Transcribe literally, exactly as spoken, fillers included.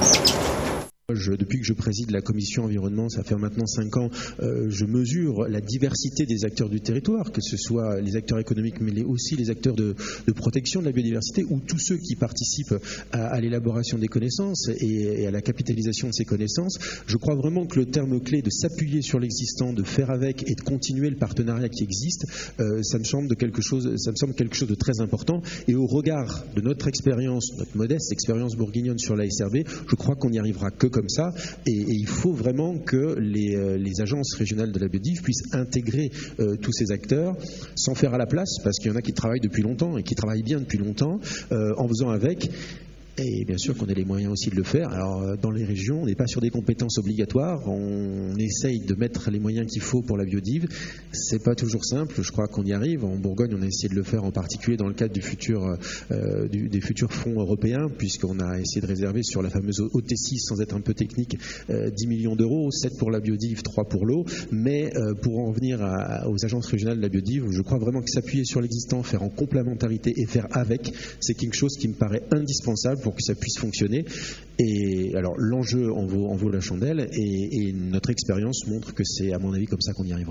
Je, depuis que je préside la commission environnement, ça fait maintenant cinq ans, euh, je mesure la diversité des acteurs du territoire, que ce soit les acteurs économiques, mais les, aussi les acteurs de, de protection de la biodiversité, ou tous ceux qui participent à, à l'élaboration des connaissances et, et à la capitalisation de ces connaissances. Je crois vraiment que le terme clé de s'appuyer sur l'existant, de faire avec et de continuer le partenariat qui existe, euh, ça me semble de quelque chose, ça me semble quelque chose de très important. Et au regard de notre expérience, notre modeste expérience bourguignonne sur l'A S R B, je crois qu'on n'y arrivera que comme ça, et, et il faut vraiment que les, euh, les agences régionales de la biodive puissent intégrer euh, tous ces acteurs sans faire à la place, parce qu'il y en a qui travaillent depuis longtemps et qui travaillent bien depuis longtemps, euh, en faisant avec. Et bien sûr qu'on ait les moyens aussi de le faire. Alors dans les régions, on n'est pas sur des compétences obligatoires, on essaye de mettre les moyens qu'il faut pour la biodive. C'est pas toujours simple, je crois qu'on y arrive. En Bourgogne, on a essayé de le faire en particulier dans le cadre du futur, euh, du, des futurs fonds européens, puisqu'on a essayé de réserver sur la fameuse O T six, sans être un peu technique, euh, dix millions d'euros, sept pour la biodive, trois pour l'eau. Mais euh, pour en venir à, aux agences régionales de la biodive, je crois vraiment que s'appuyer sur l'existant, faire en complémentarité et faire avec, c'est quelque chose qui me paraît indispensable pour que ça puisse fonctionner. Et alors l'enjeu en vaut, en vaut la chandelle, et, et notre expérience montre que c'est à mon avis comme ça qu'on y arrivera.